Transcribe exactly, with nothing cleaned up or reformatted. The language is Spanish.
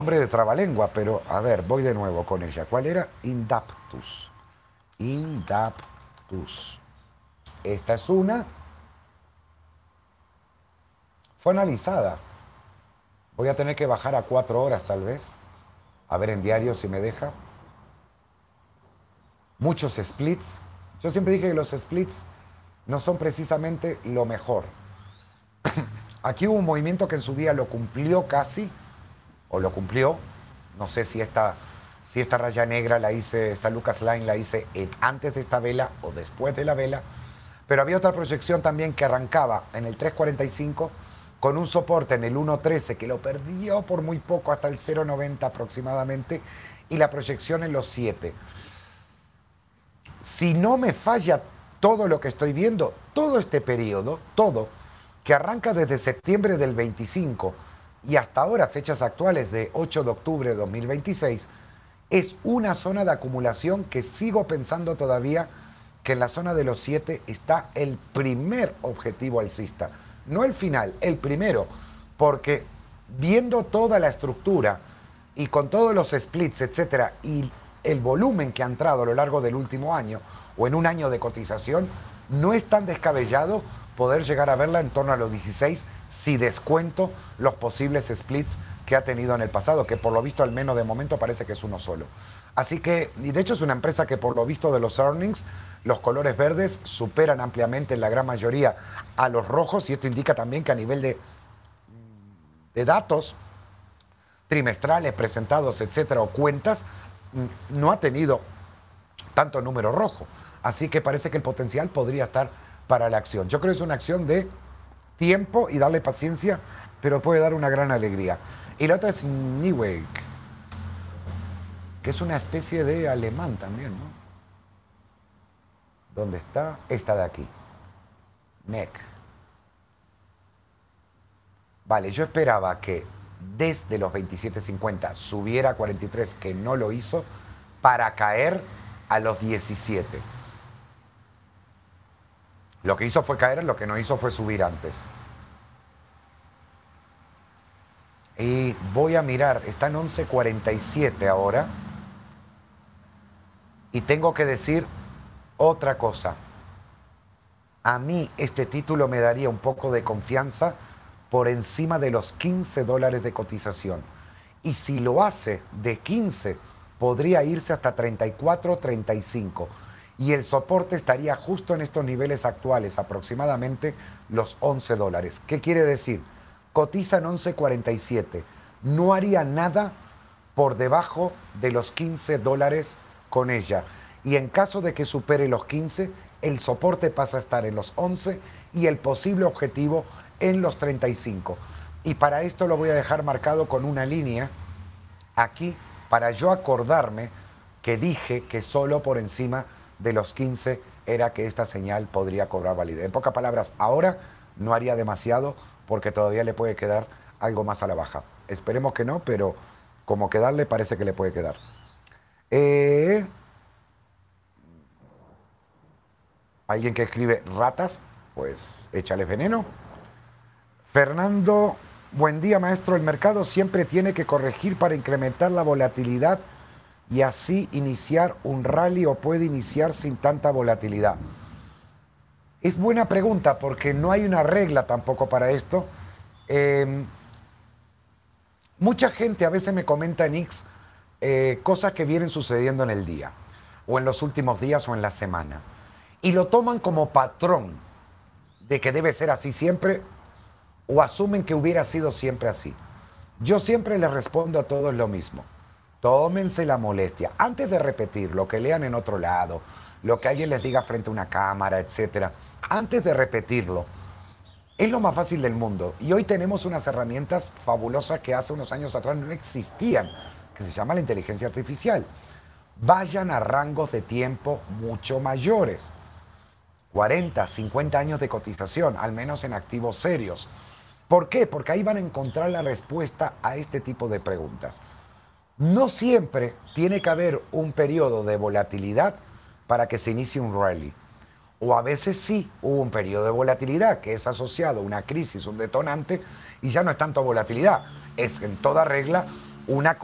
Nombre de trabalengua, pero a ver, voy de nuevo con ella. ¿Cuál era? Indaptus. Indaptus. Esta es una. Fue analizada. Voy a tener que bajar a cuatro horas tal vez. A ver en diario si me deja. Muchos splits. Yo siempre dije que los splits no son precisamente lo mejor. Aquí hubo un movimiento que en su día lo cumplió casi, o lo cumplió. No sé si esta, si esta raya negra la hice, esta Lucas Line la hice en, antes de esta vela o después de la vela. Pero había otra proyección también que arrancaba en el tres cuarenta y cinco con un soporte en el uno trece que lo perdió por muy poco hasta el cero noventa aproximadamente y la proyección en los siete. Si no me falla todo lo que estoy viendo, todo este periodo, todo, que arranca desde septiembre del veinticinco y hasta ahora, fechas actuales de ocho de octubre de dos mil veintiséis, es una zona de acumulación que sigo pensando todavía que en la zona de los siete está el primer objetivo alcista. No el final, el primero, porque viendo toda la estructura y con todos los splits, etcétera, y el volumen que ha entrado a lo largo del último año o en un año de cotización, no es tan descabellado poder llegar a verla en torno a los dieciséis si descuento los posibles splits que ha tenido en el pasado, que por lo visto al menos de momento parece que es uno solo. Así que, y de hecho es una empresa que por lo visto de los earnings, los colores verdes superan ampliamente en la gran mayoría a los rojos y esto indica también que a nivel de, de datos trimestrales presentados, etcétera, o cuentas, no ha tenido tanto número rojo. Así que parece que el potencial podría estar para la acción. Yo creo que es una acción de tiempo y darle paciencia, pero puede dar una gran alegría. Y la otra es Newegg, que es una especie de alemán también, ¿no? ¿Dónde está? Esta de aquí. N E C. Vale, yo esperaba que desde los veintisiete cincuenta subiera a cuarenta y tres, que no lo hizo, para caer a los diecisiete. Lo que hizo fue caer, lo que no hizo fue subir antes. Y voy a mirar, está en once cuarenta y siete ahora. Y tengo que decir otra cosa. A mí este título me daría un poco de confianza por encima de los quince dólares de cotización. Y si lo hace de quince, podría irse hasta treinta y cuatro, treinta y cinco. Y el soporte estaría justo en estos niveles actuales, aproximadamente los once dólares. ¿Qué quiere decir? Cotiza en once cuarenta y siete. No haría nada por debajo de los quince dólares con ella. Y en caso de que supere los quince, el soporte pasa a estar en los once y el posible objetivo en los treinta y cinco. Y para esto lo voy a dejar marcado con una línea aquí para yo acordarme que dije que solo por encima de los quince era que esta señal podría cobrar validez. En pocas palabras, ahora no haría demasiado porque todavía le puede quedar algo más a la baja. Esperemos que no, pero como quedarle parece que le puede quedar. Eh, Alguien que escribe ratas, pues échale veneno. Fernando, buen día maestro, el mercado siempre tiene que corregir para incrementar la volatilidad y así iniciar un rally o puede iniciar sin tanta volatilidad. Es buena pregunta porque no hay una regla tampoco para esto. Eh, mucha gente a veces me comenta en X eh, cosas que vienen sucediendo en el día o en los últimos días o en la semana y lo toman como patrón de que debe ser así siempre o asumen que hubiera sido siempre así. Yo siempre les respondo a todos lo mismo. Tómense la molestia. Antes de repetir lo que lean en otro lado, lo que alguien les diga frente a una cámara, etcétera, antes de repetirlo, es lo más fácil del mundo. Y hoy tenemos unas herramientas fabulosas que hace unos años atrás no existían, que se llama la inteligencia artificial. Vayan a rangos de tiempo mucho mayores. cuarenta, cincuenta años de cotización, al menos en activos serios. ¿Por qué? Porque ahí van a encontrar la respuesta a este tipo de preguntas. No siempre tiene que haber un periodo de volatilidad para que se inicie un rally. O a veces sí hubo un periodo de volatilidad que es asociado a una crisis, un detonante, y ya no es tanto volatilidad. Es en toda regla una